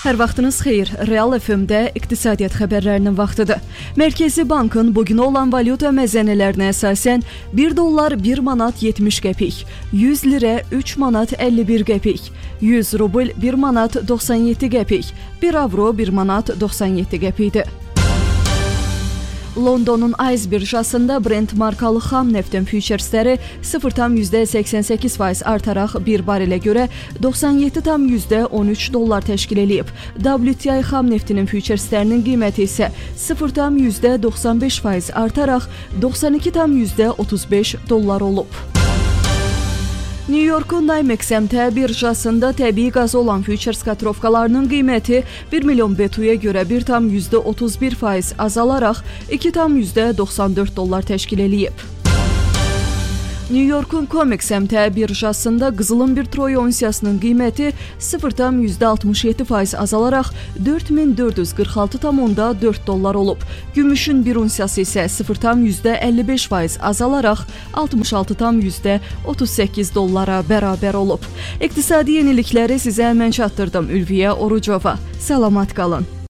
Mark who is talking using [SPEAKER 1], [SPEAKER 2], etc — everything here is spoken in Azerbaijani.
[SPEAKER 1] Hər vaxtınız xeyir. Real FM-də iqtisadiyyat xəbərlərinin vaxtıdır. Mərkəzi Bankın bugün olan valyuta məzənələrinə əsasən 1 dollar 1 manat 70 qəpik, 100 lirə 3 manat 51 qəpik, 100 rubl 1 manat 97 qəpik, 1 avro 1 manat 97 qəpikdir. Londonun Ayz birjasında Brent markalı xam neftin füçersləri 0,88% artaraq bir barelə görə 97,13 dollar təşkil edib. WTI xam neftinin füçerslərinin qiyməti isə 0,95% artaraq 92,35 dollar olub. New York'un NYMEX birjasında təbii qaz olan füçers kotirovkalarının qiyməti 1 milyon BTU-ya görə 1,31% azalaraq 2,94 dollar təşkil edib. New York'un COMEX birjasında qızılın bir troy onsiyasının qiyməti 0,67% azalaraq 4446,4 dollar olub. Gümüşün bir onsiyası isə 0,55% azalaraq 66,38 dollara bərabər olub. İqtisadi yenilikləri sizə mən çatdırdım. Ülviyə Orucova. Salamat qalın.